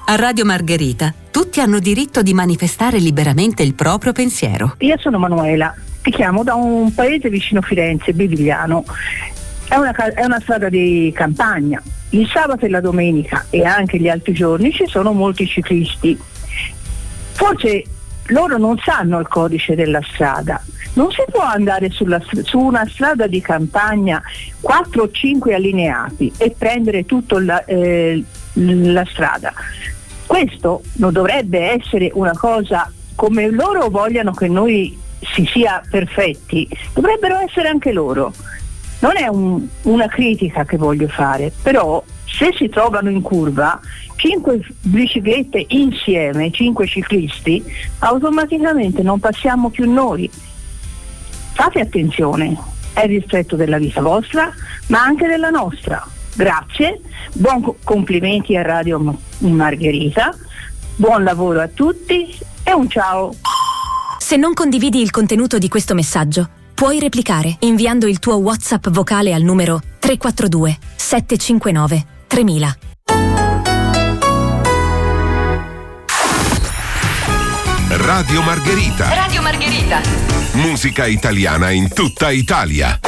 A Radio Margherita tutti hanno diritto di manifestare liberamente il proprio pensiero. Io sono Manuela, ti chiamo da un paese vicino Firenze, Bivigliano. È una strada di campagna. Il sabato e la domenica e anche gli altri giorni ci sono molti ciclisti. Forse loro non sanno il codice della strada. Non si può andare su una strada di campagna 4 o 5 allineati e prendere tutta la strada. Questo non dovrebbe essere una cosa come loro vogliano che noi si sia perfetti, dovrebbero essere anche loro. Non è una critica che voglio fare, però se si trovano in curva 5 biciclette insieme, 5 ciclisti, automaticamente non passiamo più noi. Fate attenzione, è il rispetto della vita vostra, ma anche della nostra. Grazie, complimenti a Radio Margherita, buon lavoro a tutti e un ciao. Se non condividi il contenuto di questo messaggio, puoi replicare inviando il tuo WhatsApp vocale al numero 342 759 3000. Radio Margherita. Radio Margherita. Musica italiana in tutta Italia.